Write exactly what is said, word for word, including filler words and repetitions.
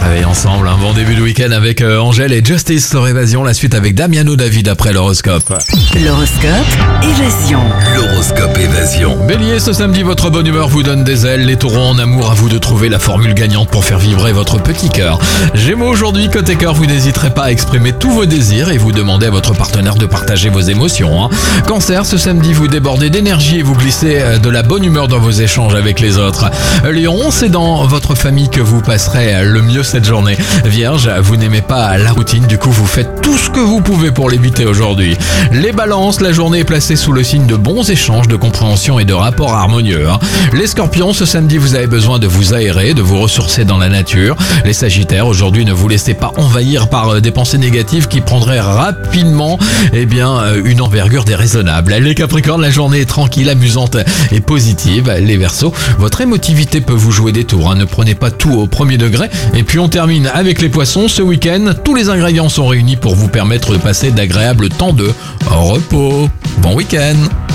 Allez, ensemble, un bon début de week-end avec euh, Angèle et Justice sur Évasion. La suite avec Damiano David après l'horoscope. L'horoscope Évasion. L'horoscope Évasion. Bélier, ce samedi, votre bonne humeur vous donne des ailes. Les taureaux en amour, à vous de trouver la formule gagnante pour faire vibrer votre petit cœur. Gémeaux, aujourd'hui, côté cœur, vous n'hésiterez pas à exprimer tous vos désirs et vous demandez à votre partenaire de partager vos émotions. Hein. Cancer, ce samedi, vous débordez d'énergie et vous glissez de la bonne humeur dans vos échanges avec les autres. Lion, c'est dans votre famille que vous passerez le mieux cette journée. Vierge, vous n'aimez pas la routine, du coup vous faites tout ce que vous pouvez pour l'éviter aujourd'hui. Les balances, la journée est placée sous le signe de bons échanges, de compréhension et de rapports harmonieux. Hein. Les scorpions, ce samedi vous avez besoin de vous aérer, de vous ressourcer dans la nature. Les sagittaires, aujourd'hui ne vous laissez pas envahir par des pensées négatives qui prendraient rapidement eh bien, une envergure déraisonnable. Les capricornes, la journée est tranquille, amusante et positive. Les verseaux, votre émotivité peut vous jouer des tours, hein. Ne prenez pas tout au premier degré. Et puis on termine avec les poissons. Ce week-end, tous les ingrédients sont réunis pour vous permettre de passer d'agréables temps de repos. Bon week-end!